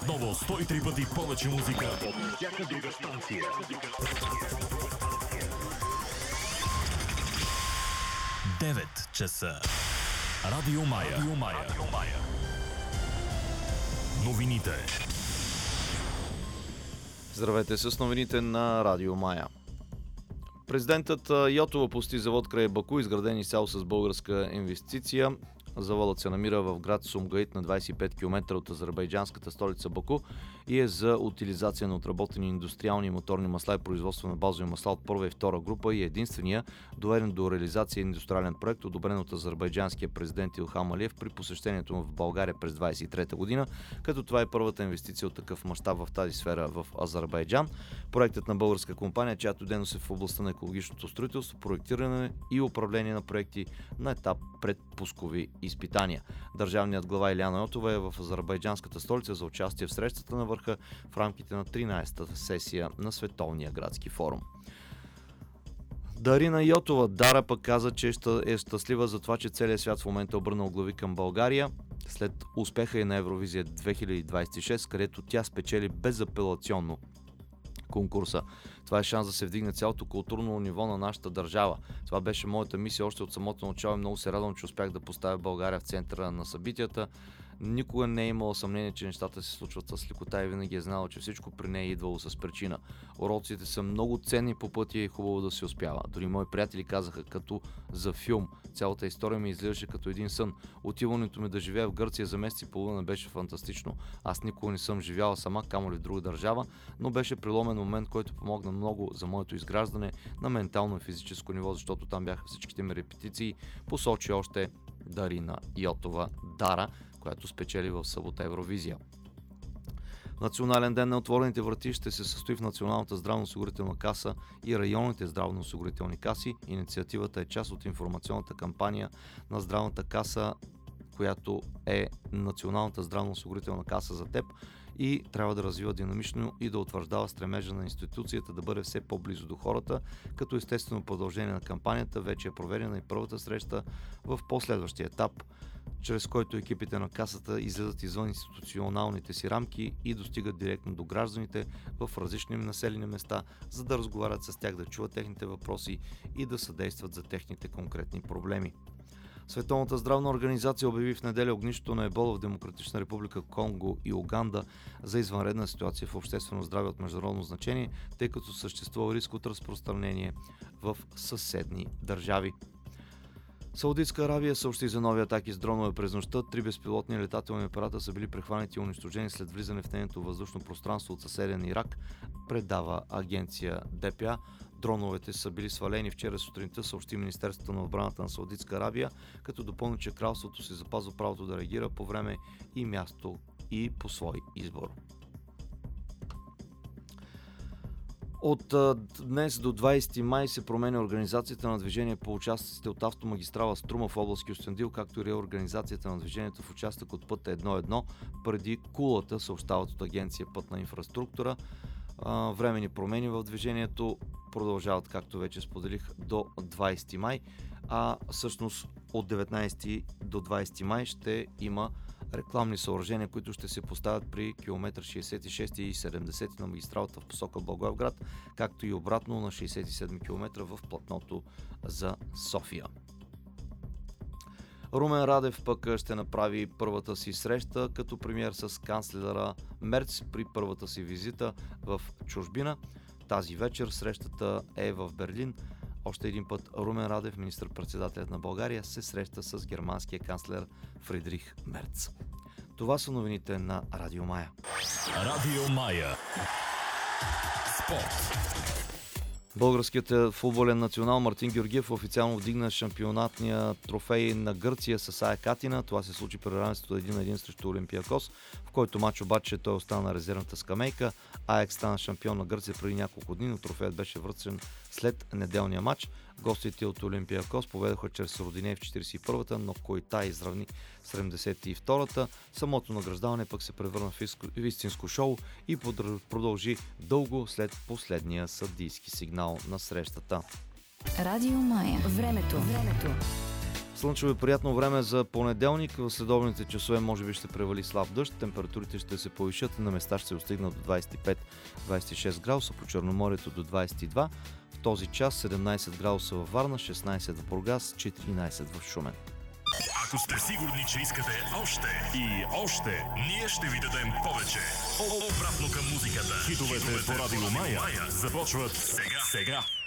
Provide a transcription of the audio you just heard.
Отново 103 пъти повече музика от всяка друга станция. 9 часа. Радио Мая. Новините. Здравейте с новините на Радио Мая. Президентът Йотова пусти завод край Баку, изграден изцяло с българска инвестиция. Заводът се намира в град Сумгаит на 25 км от азербайджанската столица Баку и е за утилизация на отработени индустриални и моторни масла и производство на базови масла от първа и втора група и единствения доведен до реализация индустриален проект, одобрен от азербайджанския президент Илхам Алиев при посещението му в България през 2023 година, като това е първата инвестиция от такъв мащаб в тази сфера в Азербайджан. Проектът на българска компания, чиято дейност е в областта на екологичното строителство, проектиране и управление на проекти на етап предпускови изпитания. Държавният глава Илияна Йотова е в азербайджанската столица за участие в срещата на върха в рамките на 13-та сесия на Световния градски форум. Дарина Йотова, Дара, пък каза, че е щастлива за това, че целият свят в момента е обърнал глави към България след успеха и на Евровизия 2026, където тя спечели безапелационно конкурса. Това е шанс да се вдигне цялото културно ниво на нашата държава. Това беше моята мисия още от самото начало и много се радвам, че успях да поставя България в центъра на събитията. Никога не е имала съмнение, че нещата се случват с лекота и винаги е знала, че всичко при нея е идвало с причина. Уроците са много ценни по пътя и е хубаво да се успява. Дори мои приятели казаха, като за филм. Цялата история ми изглеждаше като един сън. Отиването ми да живея в Гърция за месец и половина беше фантастично. Аз никога не съм живяла сама, камо ли в друга държава, но беше преломен момент, който помогна много за моето изграждане на ментално и физическо ниво, защото там бяха всичките ми репетиции, посочи още Дарина Йотова, Дара, която спечели в събота Евровизия. Национален ден на отворените врати ще се състои в Националната здравноосигурителна каса и районните здравноосигурителни каси. Инициативата е част от информационната кампания на здравната каса, която е Националната здравноосигурителна каса за теб, и трябва да развива динамично и да утвърждава стремежа на институцията да бъде все по-близо до хората, като естествено продължение на кампанията вече е проведена и първата среща в последващия етап, чрез който екипите на касата излизат извън институционалните си рамки и достигат директно до гражданите в различни населени места, за да разговарят с тях, да чуват техните въпроси и да съдействат за техните конкретни проблеми. Световната здравна организация обяви в неделя огнището на ебола в Демократична република Конго и Уганда за извънредна ситуация в обществено здраве от международно значение, тъй като съществува риск от разпространение в съседни държави. Саудитска Аравия съобщи за нови атаки с дронове през нощта. 3 безпилотни летателни апарата са били прехванати и унищожени след влизане в нейното въздушно пространство от съседен Ирак, предава агенция ДПА. Дроновете са били свалени вчера сутринта, съобщи Министерството на отбраната на Саудитска Аравия, като допълни, че кралството си запазва правото да реагира по време и място и по свой избор. От днес до 20 май се променя организацията на движение по участъците от автомагистрала Струма в област Кюстендил, както и реорганизацията на движението в участък от път 1.1 преди Кулата, съобщават от агенция Пътна инфраструктура. Временни промени в движението продължават, както вече споделих, до 20 май, а всъщност от 19 до 20 май ще има рекламни съоръжения, които ще се поставят при километър 66 и 70 на магистралата в посока Благоевград, както и обратно на 67 км в платното за София. Румен Радев пък ще направи първата си среща като премиер с канцлера Мерц при първата си визита в чужбина. Тази вечер срещата е в Берлин. Още един път Румен Радев, министър-председателят на България, се среща с германския канцлер Фридрих Мерц. Това са новините на Радио Мая. Радио Мая. Спорт. Българският футболен национал Мартин Георгиев официално вдигна шампионатния трофей на Гърция с АЕК Атина. Това се случи при равенството 1-1 срещу Олимпиакос, в който мач обаче той остана на резервната скамейка. АЕК стана шампион на Гърция преди няколко дни, но трофеят беше връчен след неделния мач. Гостите от Олимпиакос поведоха чрез Родиней в 41-та, но Койта изравни 72-та. Самото награждаване пък се превърна в истинско шоу и продължи дълго след последния съдийски сигнал на срещата. Радио Мая. Времето. Слънчево и приятно време за понеделник. В следобедните часове може би ще превали слаб дъжд. Температурите ще се повишат. На места ще се достигнат до 25-26 градуса, по Черноморието до 22. В този час 17 градуса във Варна, 16 в Бургас, 14 в Шумен. Ако сте сигурни, че искате още и още, ние ще ви дадем повече. Обратно към музиката. Хитовете по Радио Мая започват сега.